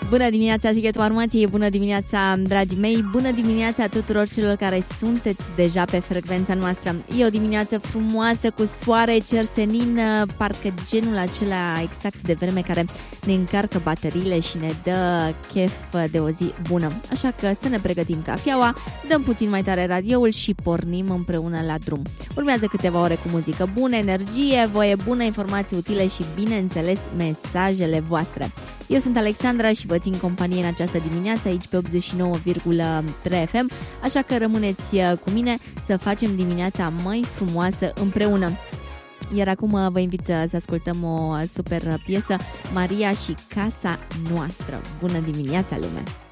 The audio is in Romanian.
Bună dimineața, Sighetul Armației, bună dimineața, dragii mei, bună dimineața tuturor celor care sunteți deja pe frecvența noastră. E o dimineață frumoasă, cu soare, cer senin, parcă genul acela exact de vreme care ne încarcă bateriile și ne dă chef de o zi bună. Așa că să ne pregătim cafeaua, dăm puțin mai tare radioul și pornim împreună la drum. Urmează câteva ore cu muzică bună, energie, voie bună, informații utile și, bineînțeles, mesajele voastre. Eu sunt Alexandra și vă țin companie în această dimineață aici pe 89,3 FM, așa că rămâneți cu mine să facem dimineața mai frumoasă împreună. Iar acum vă invit să ascultăm o super piesă, Maria și Casa Noastră. Bună dimineața, lume!